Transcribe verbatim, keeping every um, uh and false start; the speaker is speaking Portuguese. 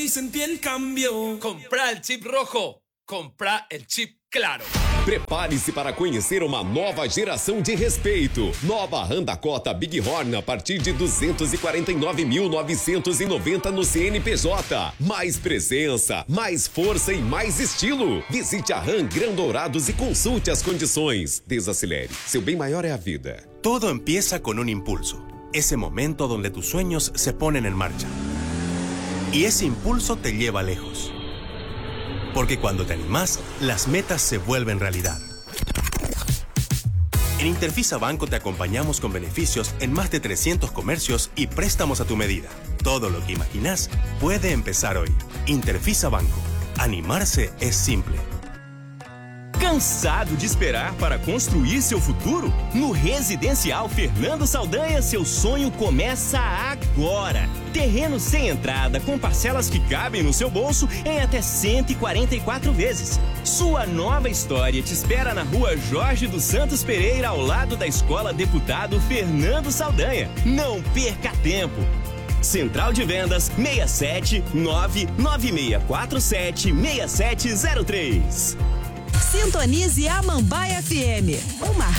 Sentí el cambio. Comprar el chip rojo. Comprar el chip claro. Prepare-se para conhecer uma nova geração de respeito. Nova Honda Cota Big Horn a partir de duzentos e quarenta e nove mil novecentos e noventa no C N P J. Mais presença, mais força e mais estilo. Visite a Ram Gran Dourados e consulte as condições. Desacelere. Seu bem maior é a vida. Todo empieza con un impulso. Ese momento donde tus sueños se ponen en marcha. Y ese impulso te lleva lejos. Porque cuando te animás, las metas se vuelven realidad. En Interfisa Banco te acompañamos con beneficios en más de trescientos comercios y préstamos a tu medida. Todo lo que imaginás puede empezar hoy. Interfisa Banco. Animarse es simple. Cansado de esperar para construir seu futuro? No Residencial Fernando Saldanha, seu sonho começa agora. Terreno sem entrada, com parcelas que cabem no seu bolso em até cento e quarenta e quatro vezes. Sua nova história te espera na Rua Jorge dos Santos Pereira, ao lado da Escola Deputado Fernando Saldanha. Não perca tempo. Central de Vendas seis sete nove nove seis quatro sete seis sete zero três. Sintonize Amambai F M, uma